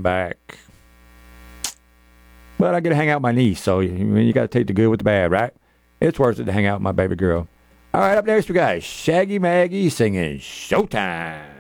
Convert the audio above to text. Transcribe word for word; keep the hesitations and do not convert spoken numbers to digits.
back. But I get to hang out with my niece, so you, you got to take the good with the bad, right? It's worth it to hang out with my baby girl. All right, up next we got Shaggy Maggie singing Showtime.